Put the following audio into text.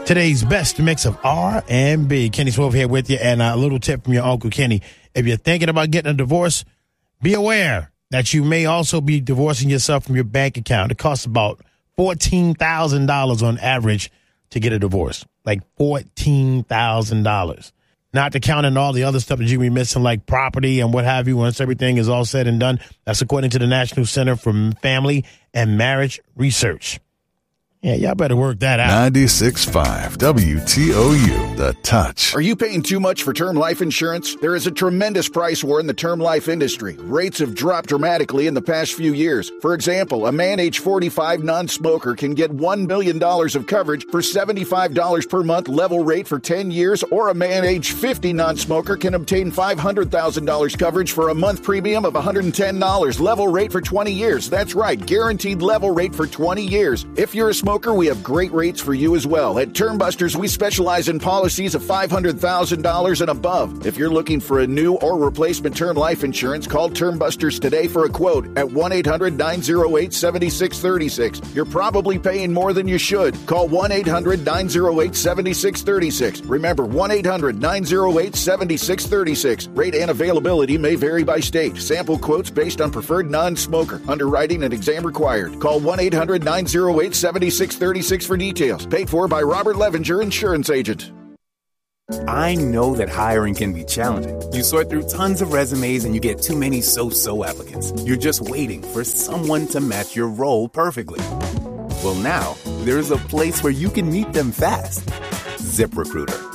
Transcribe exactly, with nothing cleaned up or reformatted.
Today's best mix of R and B. Kenny Swift here with you, and a little tip from your Uncle Kenny. If you're thinking about getting a divorce, be aware that you may also be divorcing yourself from your bank account. It costs about fourteen thousand dollars on average to get a divorce, like fourteen thousand dollars. Not to count in all the other stuff that you be missing, like property and what have you, once everything is all said and done. That's according to the National Center for Family and Marriage Research. Yeah, y'all better work that out. ninety-six point five W T O U, The Touch. Are you paying too much for term life insurance? There is a tremendous price war in the term life industry. Rates have dropped dramatically in the past few years. For example, a man age forty-five non-smoker can get one million dollars of coverage for seventy-five dollars per month level rate for ten years, or a man age fifty non-smoker can obtain five hundred thousand dollars coverage for a month premium of one hundred ten dollars level rate for twenty years. That's right, guaranteed level rate for twenty years. If you're a smoker, we have great rates for you as well. At Termbusters, we specialize in policies of five hundred thousand dollars and above. If you're looking for a new or replacement term life insurance, call Termbusters today for a quote at one eight hundred nine oh eight seven six three six. You're probably paying more than you should. Call one eight hundred nine oh eight seven six three six. Remember, one eight hundred nine oh eight seven six three six. Rate and availability may vary by state. Sample quotes based on preferred non-smoker. Underwriting and exam required. Call one eight hundred nine oh eight seven six three six for details. Paid for by Robert Levenger, insurance agent. I know that hiring can be challenging. You sort through tons of resumes and you get too many so-so applicants. You're just waiting for someone to match your role perfectly. Well, now there's a place where you can meet them fast. ZipRecruiter.